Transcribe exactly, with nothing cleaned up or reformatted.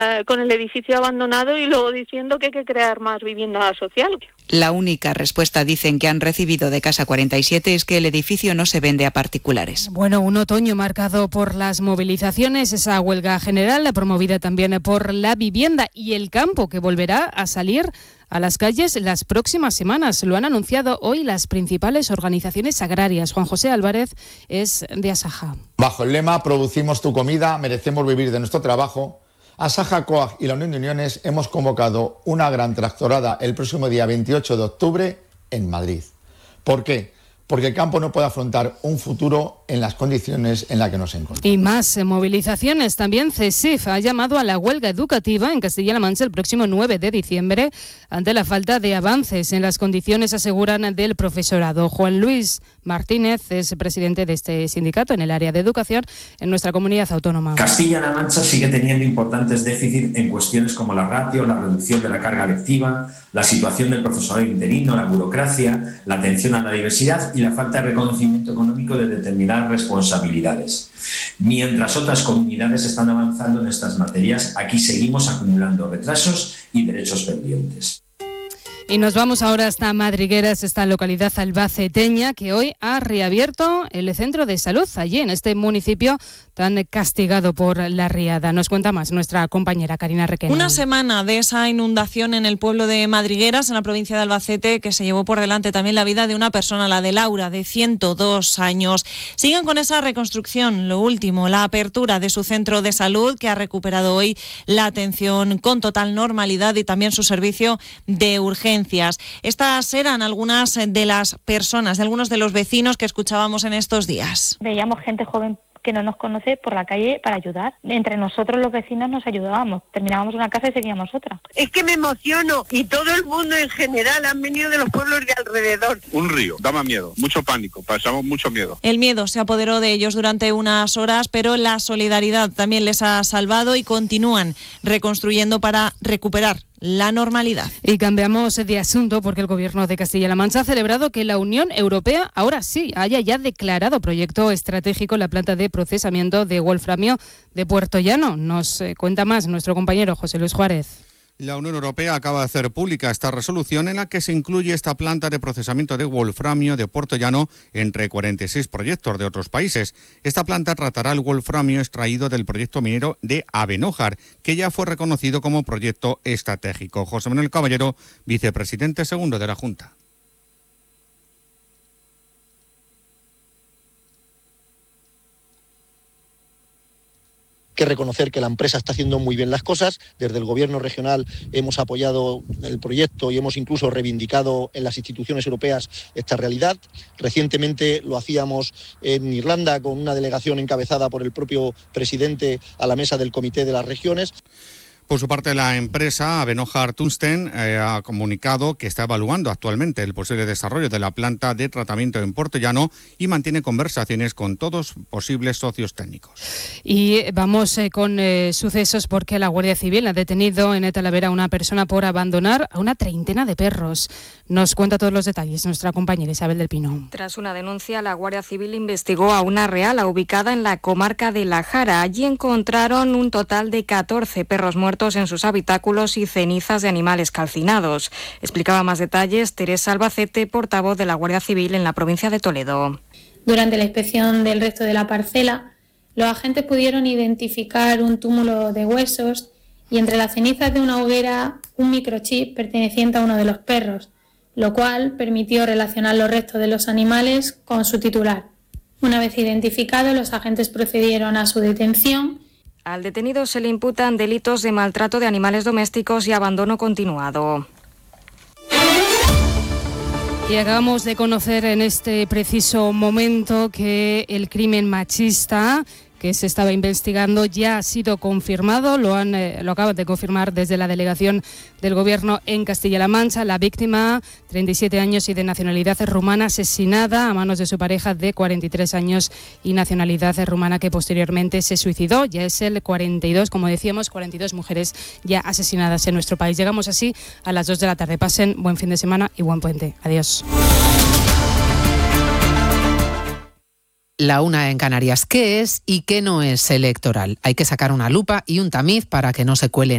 eh, con el edificio abandonado y luego diciendo que hay que crear más vivienda social. La única respuesta, dicen, que han recibido de Casa cuarenta y siete es que el edificio no se vende a particulares. Bueno, un otoño marcado por las movilizaciones, esa huelga general, promovida también por la vivienda y el campo, que volverá a salir a las calles las próximas semanas. Lo han anunciado hoy las principales organizaciones agrarias. Juan José Álvarez es de Asaja. Bajo el lema "Producimos tu comida, merecemos vivir de nuestro trabajo", Asaja, COAG y la Unión de Uniones hemos convocado una gran tractorada el próximo día veintiocho de octubre en Madrid. ¿Por qué? Porque el campo no puede afrontar un futuro en las condiciones en las que nos encontramos. Y más movilizaciones. También CESIF ha llamado a la huelga educativa en Castilla-La Mancha el próximo nueve de diciembre ante la falta de avances en las condiciones, aseguran, del profesorado. Juan Luis Martínez es presidente de este sindicato en el área de educación en nuestra comunidad autónoma. Castilla-La Mancha sigue teniendo importantes déficits en cuestiones como la ratio, la reducción de la carga lectiva, la situación del profesorado interino, la burocracia, la atención a la diversidad y la falta de reconocimiento económico de determinadas responsabilidades. Mientras otras comunidades están avanzando en estas materias, aquí seguimos acumulando retrasos y derechos pendientes. Y nos vamos ahora hasta Madrigueras, esta localidad albaceteña que hoy ha reabierto el centro de salud allí en este municipio tan castigado por la riada. Nos cuenta más nuestra compañera Karina Requena. Una semana de esa inundación en el pueblo de Madrigueras, en la provincia de Albacete, que se llevó por delante también la vida de una persona, la de Laura, de ciento dos años. Siguen con esa reconstrucción, lo último, la apertura de su centro de salud, que ha recuperado hoy la atención con total normalidad y también su servicio de urgencia. Estas eran algunas de las personas, de algunos de los vecinos que escuchábamos en estos días. Veíamos gente joven que no nos conoce por la calle para ayudar. Entre nosotros los vecinos nos ayudábamos. Terminábamos una casa y seguíamos otra. Es que me emociono y todo el mundo en general han venido de los pueblos de alrededor. Un río, daba miedo, mucho pánico, pasamos mucho miedo. El miedo se apoderó de ellos durante unas horas, pero la solidaridad también les ha salvado y continúan reconstruyendo para recuperar la normalidad. Y cambiamos de asunto porque el Gobierno de Castilla-La Mancha ha celebrado que la Unión Europea ahora sí haya ya declarado proyecto estratégico la planta de procesamiento de wolframio de Puerto Llano. Nos eh, cuenta más nuestro compañero José Luis Juárez. La Unión Europea acaba de hacer pública esta resolución en la que se incluye esta planta de procesamiento de wolframio de Puerto Llano entre cuarenta y seis proyectos de otros países. Esta planta tratará el wolframio extraído del proyecto minero de Abenójar, que ya fue reconocido como proyecto estratégico. José Manuel Caballero, vicepresidente segundo de la Junta. Que reconocer que la empresa está haciendo muy bien las cosas. Desde el Gobierno regional hemos apoyado el proyecto y hemos incluso reivindicado en las instituciones europeas esta realidad. Recientemente lo hacíamos en Irlanda con una delegación encabezada por el propio presidente a la mesa del Comité de las Regiones. Por su parte, la empresa Abenójar Tungsten eh, ha comunicado que está evaluando actualmente el posible desarrollo de la planta de tratamiento en Puerto Llano y mantiene conversaciones con todos posibles socios técnicos. Y vamos eh, con eh, sucesos porque la Guardia Civil ha detenido en Talavera a una persona por abandonar a una treintena de perros. Nos cuenta todos los detalles nuestra compañera Isabel del Pino. Tras una denuncia, la Guardia Civil investigó a una reala ubicada en la comarca de La Jara. Allí encontraron un total de catorce perros muertos en sus habitáculos y cenizas de animales calcinados. Explicaba más detalles Teresa Albacete, portavoz de la Guardia Civil en la provincia de Toledo. Durante la inspección del resto de la parcela, los agentes pudieron identificar un túmulo de huesos y entre las cenizas de una hoguera un microchip perteneciente a uno de los perros, lo cual permitió relacionar los restos de los animales con su titular. Una vez identificados, los agentes procedieron a su detención. Al detenido se le imputan delitos de maltrato de animales domésticos y abandono continuado. Y acabamos de conocer en este preciso momento que el crimen machista que se estaba investigando ya ha sido confirmado, lo han eh, lo acaban de confirmar desde la delegación del Gobierno en Castilla-La Mancha. La víctima, treinta y siete años y de nacionalidad rumana, asesinada a manos de su pareja de cuarenta y tres años y nacionalidad rumana, que posteriormente se suicidó. Ya es el cuarenta y dos, como decíamos, cuarenta y dos mujeres ya asesinadas en nuestro país. Llegamos así a las dos de la tarde. Pasen buen fin de semana y buen puente. Adiós. La una en Canarias. ¿Qué es y qué no es electoral? Hay que sacar una lupa y un tamiz para que no se cuelen